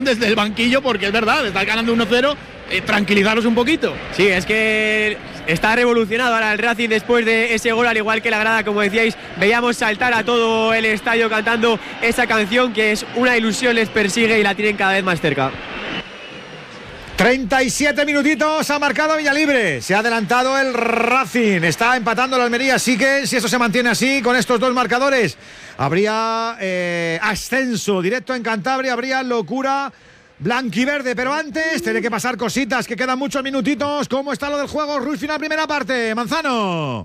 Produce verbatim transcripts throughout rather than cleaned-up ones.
desde el banquillo, porque es verdad, estás ganando uno cero, eh, tranquilizaros un poquito. Sí, es que está revolucionado ahora el Racing después de ese gol, al igual que la grada, como decíais, veíamos saltar a todo el estadio cantando esa canción que es una ilusión, les persigue y la tienen cada vez más cerca. treinta y siete minutitos ha marcado Villalibre, se ha adelantado el Racing, está empatando la Almería, así que si eso se mantiene así con estos dos marcadores habría eh, ascenso directo en Cantabria, habría locura blanquiverde, pero antes tiene que pasar cositas, que quedan muchos minutitos. ¿Cómo está lo del juego? Ruiz, final primera parte, Manzano.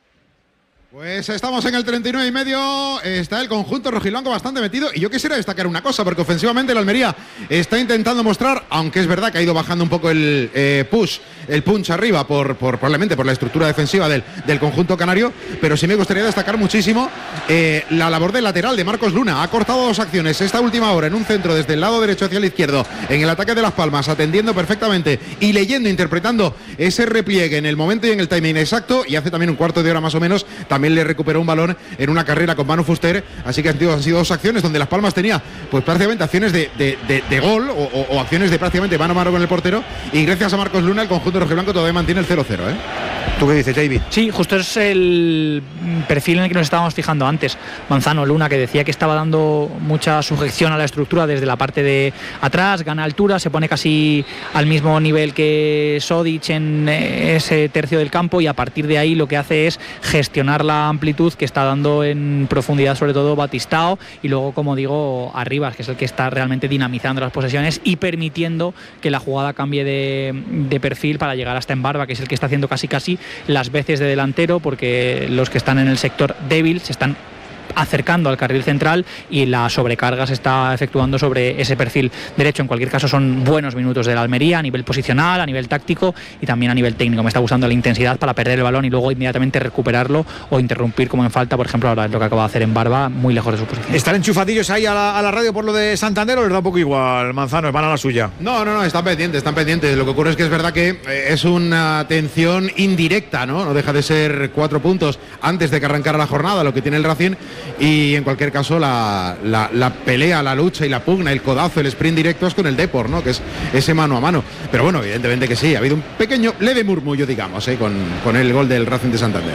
Pues estamos en el treinta y nueve y medio, está el conjunto rojiblanco bastante metido y yo quisiera destacar una cosa, porque ofensivamente el Almería está intentando mostrar, aunque es verdad que ha ido bajando un poco el eh, push, el punch arriba, por, por probablemente por la estructura defensiva del, del conjunto canario, pero sí me gustaría destacar muchísimo eh, la labor del lateral de Marcos Luna. Ha cortado dos acciones esta última hora en un centro desde el lado derecho hacia el izquierdo, en el ataque de Las Palmas, atendiendo perfectamente y leyendo, interpretando ese repliegue en el momento y en el timing exacto, y hace también un cuarto de hora más o menos también le recuperó un balón en una carrera con Manu Fuster, así que han sido, han sido dos acciones donde Las Palmas tenía pues prácticamente acciones de, de, de, de gol o, o, o acciones de prácticamente mano a mano con el portero, y gracias a Marcos Luna el conjunto rojiblanco todavía mantiene el cero cero, ¿eh? ¿Tú qué dices, David? Sí, justo es el perfil en el que nos estábamos fijando antes. Manzano, Luna, que decía que estaba dando mucha sujeción a la estructura desde la parte de atrás, gana altura, se pone casi al mismo nivel que Sodic en ese tercio del campo, y a partir de ahí lo que hace es gestionar la amplitud que está dando en profundidad, sobre todo Batistao, y luego, como digo, Arribas, que es el que está realmente dinamizando las posesiones y permitiendo que la jugada cambie de, de perfil para llegar hasta Embarba, que es el que está haciendo casi casi las veces de delantero, porque los que están en el sector débil se están acercando al carril central y la sobrecarga se está efectuando sobre ese perfil derecho. En cualquier caso, son buenos minutos de la Almería a nivel posicional, a nivel táctico y también a nivel técnico. Me está gustando la intensidad para perder el balón y luego inmediatamente recuperarlo o interrumpir como en falta, por ejemplo, ahora es lo que acaba de hacer en Barba, muy lejos de su posición. ¿Están enchufadillos ahí a la, a la radio por lo de Santander o les da un poco igual, Manzano? Van a la suya. No, no, no, están pendientes, están pendientes. Lo que ocurre es que es verdad que eh, es una atención indirecta, ¿no? No deja de ser cuatro puntos antes de que arrancara la jornada, lo que tiene el Racing, y en cualquier caso la, la, la pelea, la lucha y la pugna, el codazo, el sprint directo es con el Depor, ¿no? Que es ese mano a mano. Pero bueno, evidentemente que sí, ha habido un pequeño leve murmullo, digamos, ¿eh? con, con el gol del Racing de Santander.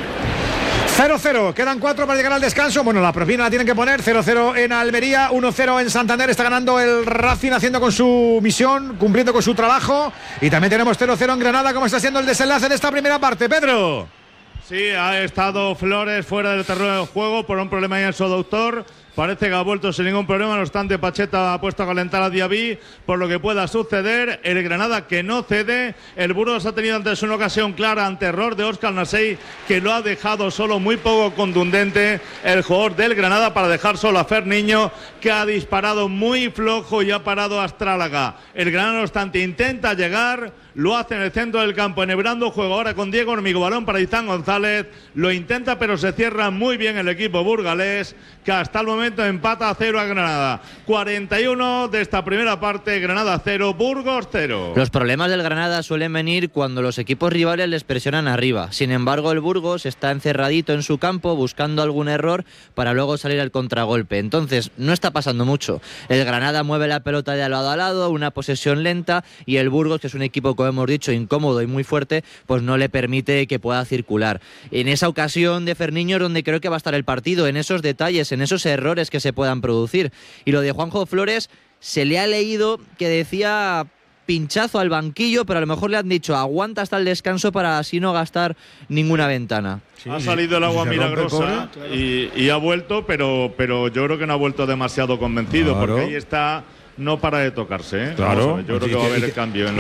cero cero, quedan cuatro para llegar al descanso. Bueno, la propina la tienen que poner. cero cero en Almería, uno cero en Santander. Está ganando el Racing, haciendo con su misión, cumpliendo con su trabajo. Y también tenemos cero cero en Granada. ¿Cómo está siendo el desenlace de esta primera parte, Pedro? Sí, ha estado Flores fuera del terreno de juego por un problema en su doctor. Parece que ha vuelto sin ningún problema, no obstante Pacheta ha puesto a calentar a Diaby por lo que pueda suceder. El Granada que no cede, el Burgos ha tenido antes una ocasión clara ante error de Óscar Nasei, que lo ha dejado solo, muy poco contundente el jugador del Granada para dejar solo a Fer Niño, que ha disparado muy flojo y ha parado a Astrálaga. El Granada no obstante intenta llegar, lo hace en el centro del campo, enhebrando juego ahora con Diego Hormigo, balón para Izán González, lo intenta pero se cierra muy bien el equipo burgalés, que hasta el momento empata a cero a Granada. cuarenta y uno de esta primera parte, Granada cero, Burgos cero. Los problemas del Granada suelen venir cuando los equipos rivales les presionan arriba. Sin embargo, el Burgos está encerradito en su campo buscando algún error para luego salir al contragolpe. Entonces, no está pasando mucho. El Granada mueve la pelota de lado a lado, una posesión lenta, y el Burgos, que es un equipo, como hemos dicho, incómodo y muy fuerte, pues no le permite que pueda circular. En esa ocasión de Ferniño, donde creo que va a estar el partido, en esos detalles, en esos errores que se puedan producir. Y lo de Juanjo Flores, se le ha leído que decía pinchazo al banquillo, pero a lo mejor le han dicho aguanta hasta el descanso para así no gastar ninguna ventana. Sí, ha salido el agua si milagrosa y, y ha vuelto, pero, pero yo creo que no ha vuelto demasiado convencido, claro, porque ahí está, no para de tocarse, ¿eh? Claro. Yo creo que va a haber el cambio en